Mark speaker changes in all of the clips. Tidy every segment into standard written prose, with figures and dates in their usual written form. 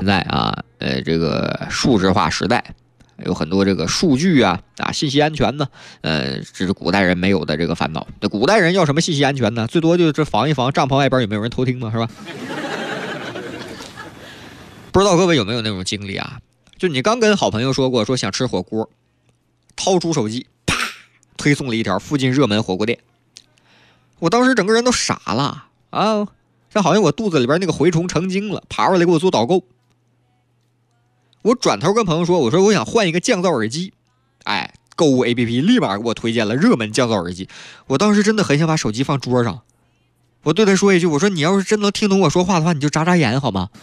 Speaker 1: 在啊，这个数字化时代，有很多这个数据啊信息安全呢，这是古代人没有的这个烦恼。这古代人要什么信息安全呢？最多就是防一防帐篷外边有没有人偷听嘛，是吧？不知道各位有没有那种经历啊？就你刚跟好朋友说过，说想吃火锅，掏出手机，啪，推送了一条附近热门火锅店。我当时整个人都傻了啊！这好像我肚子里边那个蛔虫成精了，爬出来给我做导购。我转头跟朋友说，我说我想换一个降噪耳机，购物 APP 立马给我推荐了热门降噪耳机。我当时真的很想把手机放桌上，我对他说一句，我说你要是真能听懂我说话的话，你就眨眨眼好吗？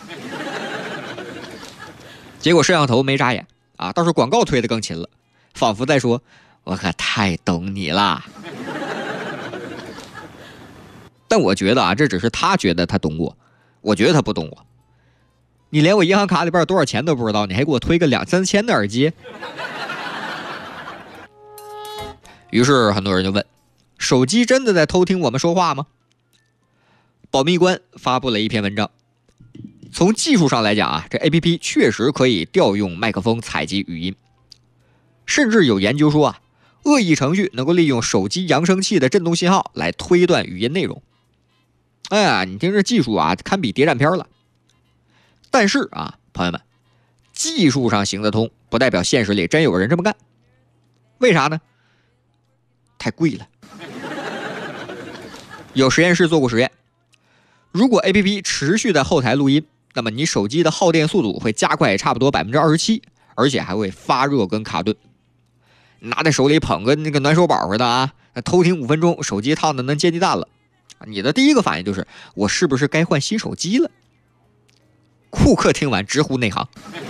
Speaker 1: 结果摄像头没眨眼啊，倒是广告推得更勤了，仿佛在说我可太懂你了。但我觉得啊，这只是他觉得他懂我，我觉得他不懂我。你连我银行卡里边有多少钱都不知道，你还给我推个2-3千的耳机？于是很多人就问，手机真的在偷听我们说话吗？保密官发布了一篇文章，从技术上来讲啊，这 APP 确实可以调用麦克风采集语音，甚至有研究说啊，恶意程序能够利用手机扬声器的振动信号来推断语音内容。哎呀，你听这技术啊，堪比谍战片了。但是啊，朋友们，技术上行得通，不代表现实里真有人这么干。为啥呢？太贵了。有实验室做过实验，如果 APP 持续在后台录音，那么你手机的耗电速度会加快差不多27%，而且还会发热跟卡顿。拿在手里捧个那个暖手宝似的啊，偷听5分钟，手机烫的能煎鸡蛋了。你的第一个反应就是我是不是该换新手机了？库克听完直呼内行。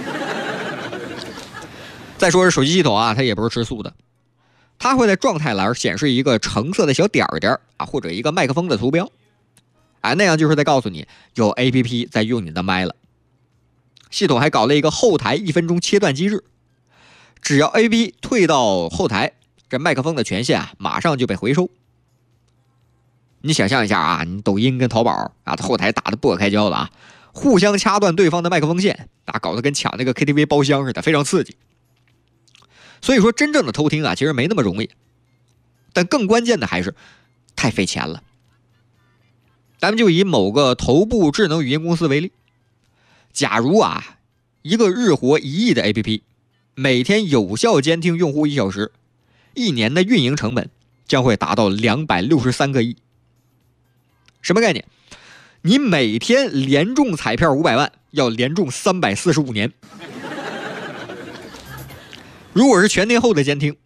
Speaker 1: 再说是手机系统啊，它也不是吃素的，它会在状态栏显示一个橙色的小点点啊，或者一个麦克风的图标，那样就是在告诉你有 APP 在用你的麦了。系统还搞了一个后台1分钟切断机制，只要 APP 退到后台，这麦克风的权限啊马上就被回收。你想象一下啊，你抖音跟淘宝啊，后台打得不可开交了啊，互相掐断对方的麦克风线啊，搞得跟抢那个 KTV 包厢似的，非常刺激。所以说真正的偷听啊，其实没那么容易，但更关键的还是太费钱了。咱们就以某个头部智能语音公司为例，假如啊，一个日活1亿的 APP， 每天有效监听用户1小时，1年的运营成本将会达到263个亿。什么概念？你每天连中彩票500万，要连中345年。如果是全天候的监听，